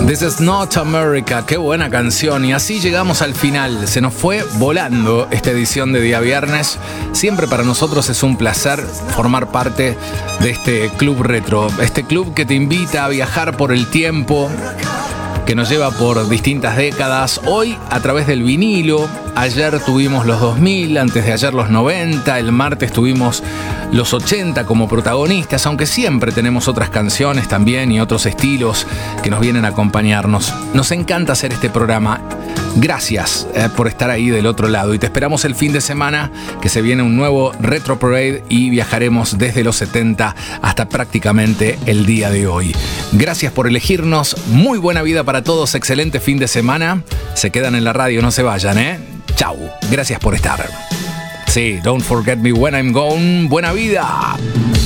This is not America, qué buena canción. Y así llegamos al final. Se nos fue volando esta edición de Día Viernes. Siempre para nosotros es un placer formar parte de este club retro. Este club que te invita a viajar por el tiempo, que nos lleva por distintas décadas. Hoy a través del vinilo. Ayer tuvimos los 2000, antes de ayer los 90, el martes tuvimos los 80 como protagonistas, aunque siempre tenemos otras canciones también y otros estilos que nos vienen a acompañarnos. Nos encanta hacer este programa. Gracias por estar ahí del otro lado y te esperamos el fin de semana, que se viene un nuevo Retro Parade y viajaremos desde los 70 hasta prácticamente el día de hoy. Gracias por elegirnos, muy buena vida para todos, excelente fin de semana. Se quedan en la radio, no se vayan, Chau, gracias por estar. Sí, don't forget me when I'm gone. Buena vida.